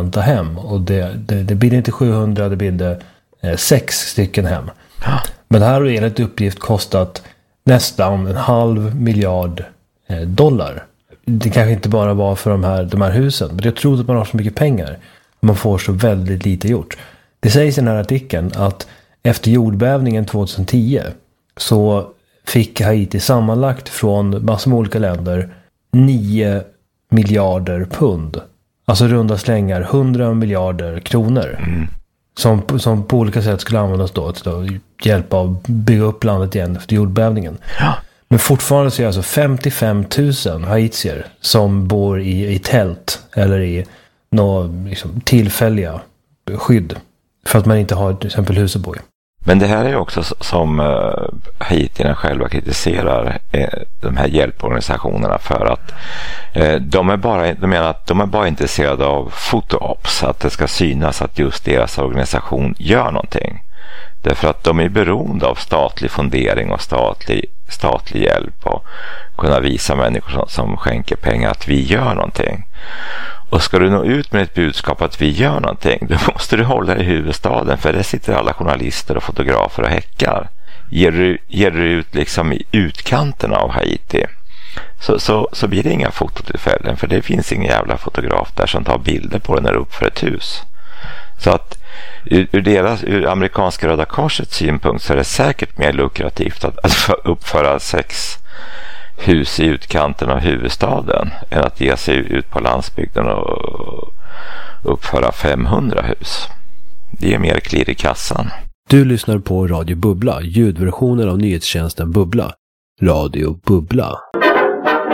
hämta hem. Och det bidde inte 700, det bidde 6 stycken hem. Men det här har enligt uppgift kostat nästan $500 miljoner. Det kanske inte bara var för de här husen, men jag tror att man har så mycket pengar. Man får så väldigt lite gjort. Det sägs i den här artikeln att efter jordbävningen 2010 så fick Haiti sammanlagt från massor med olika länder 9 miljarder pund. Alltså runda slängar 100 miljarder kronor. Som på olika sätt skulle användas då till hjälpa att bygga upp landet igen efter jordbävningen. Ja. Men fortfarande så är det alltså 55 000 haitier som bor i tält eller i några liksom tillfälliga skydd för att man inte har till exempel hus att bo i. Men det här är också som haitierna själva kritiserar de här hjälporganisationerna för att de menar att de är bara intresserade av photo-ops, att det ska synas att just deras organisation gör någonting. Därför att de är beroende av statlig fundering och statlig hjälp och kunna visa människor som skänker pengar att vi gör någonting. Och ska du nå ut med ett budskap att vi gör någonting, då måste du hålla dig i huvudstaden, för där sitter alla journalister och fotografer och häckar. Ger du ut liksom i utkanten av Haiti så blir det inga fototillfällen, för det finns ingen jävla fotograf där som tar bilder på den när upp för ett hus. Så att ur amerikanska Röda Korsets synpunkt så är det säkert mer lukrativt att uppföra 6 hus i utkanten av huvudstaden än att ge sig ut på landsbygden och uppföra 500 hus. Det är mer klirr i kassan. Du lyssnar på Radio Bubbla, ljudversionen av nyhetstjänsten Bubbla. Radio Bubbla.